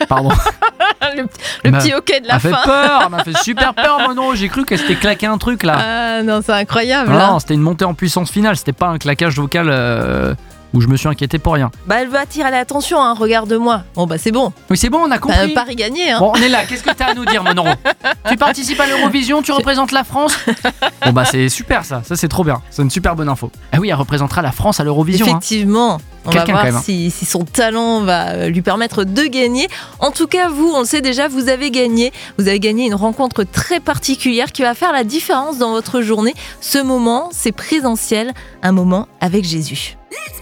Pardon. le petit hockey de la fin. Elle m'a fait super peur, Mono. J'ai cru qu'elle s'était claqué un truc là. Ah non, c'est incroyable. Non, c'était une montée en puissance finale. C'était pas un claquage vocal où je me suis inquiété pour rien. Elle veut attirer l'attention, hein. Regarde-moi. Bon, c'est bon. Oui, c'est bon, on a compris. Paris gagné. Hein. Bon, on est là. Qu'est-ce que t'as à nous dire, Monoro? Tu participes à l'Eurovision, tu représentes la France. Bon, c'est super ça. Ça, c'est trop bien. C'est une super bonne info. Ah oui, elle représentera la France à l'Eurovision. Effectivement. Hein. On va voir si son talent va lui permettre de gagner. En tout cas, vous, on le sait déjà, vous avez gagné. Vous avez gagné une rencontre très particulière qui va faire la différence dans votre journée. Ce moment, c'est présentiel, un moment avec Jésus. Let's go!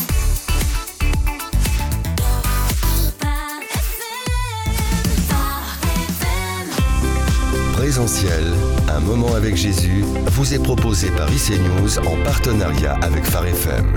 Présentiel, un moment avec Jésus, vous est proposé par IC News en partenariat avec Phare FM.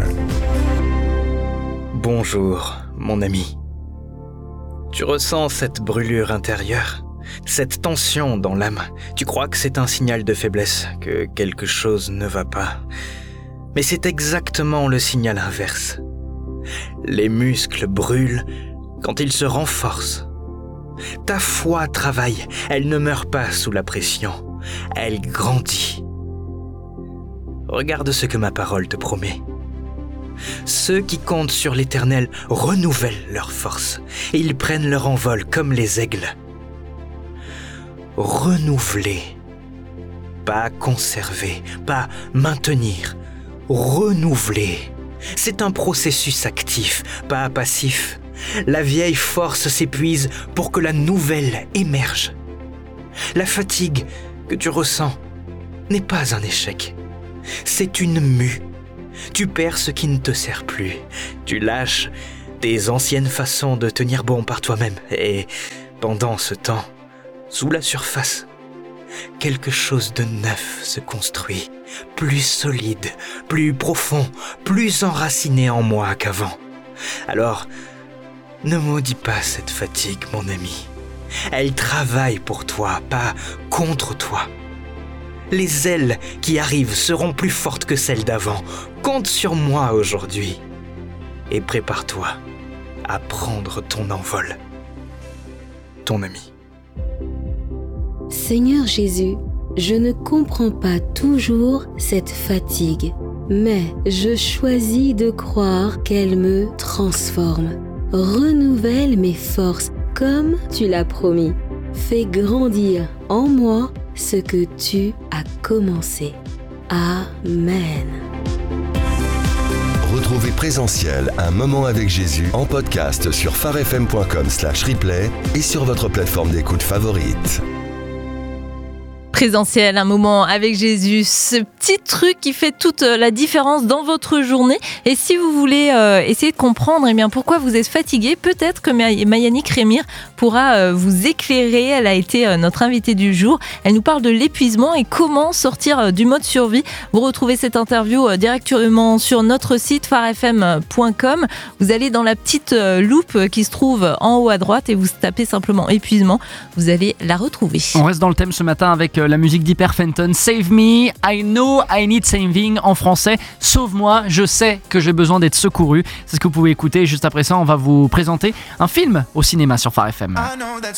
Bonjour, mon ami. Tu ressens cette brûlure intérieure, cette tension dans l'âme. Tu crois que c'est un signal de faiblesse, que quelque chose ne va pas. Mais c'est exactement le signal inverse. Les muscles brûlent quand ils se renforcent. Ta foi travaille, elle ne meurt pas sous la pression, elle grandit. Regarde ce que ma parole te promet. Ceux qui comptent sur l'Éternel renouvellent leur force. Ils prennent leur envol comme les aigles. Renouveler, pas conserver, pas maintenir. Renouveler, c'est un processus actif, pas passif. La vieille force s'épuise pour que la nouvelle émerge. La fatigue que tu ressens n'est pas un échec, c'est une mue. Tu perds ce qui ne te sert plus. Tu lâches tes anciennes façons de tenir bon par toi-même. Et pendant ce temps, sous la surface, quelque chose de neuf se construit, plus solide, plus profond, plus enraciné en moi qu'avant. Alors, ne maudis pas cette fatigue, mon ami. Elle travaille pour toi, pas contre toi. Les ailes qui arrivent seront plus fortes que celles d'avant. Compte sur moi aujourd'hui et prépare-toi à prendre ton envol. Ton ami. Seigneur Jésus, je ne comprends pas toujours cette fatigue, mais je choisis de croire qu'elle me transforme. Renouvelle mes forces comme tu l'as promis. Fais grandir en moi ce que tu as commencé. Amen. Retrouvez Présentiel, un moment avec Jésus en podcast sur pharefm.com/replay et sur votre plateforme d'écoute favorite. Présentiel, un moment avec Jésus, ce petit truc qui fait toute la différence dans votre journée. Et si vous voulez essayer de comprendre pourquoi vous êtes fatigué, peut-être que Mayani Crémir pourra vous éclairer. Elle a été notre invitée du jour. Elle nous parle de l'épuisement et comment sortir du mode survie. Vous retrouvez cette interview directement sur notre site pharefm.com. Vous allez dans la petite loupe qui se trouve en haut à droite et vous tapez simplement épuisement. Vous allez la retrouver. On reste dans le thème ce matin avec la musique d'Hyper Fenton, Save Me, I Know I Need Saving, en français, sauve-moi, je sais que j'ai besoin d'être secouru. C'est ce que vous pouvez écouter. Juste après ça, on va vous présenter un film au cinéma sur Phare FM.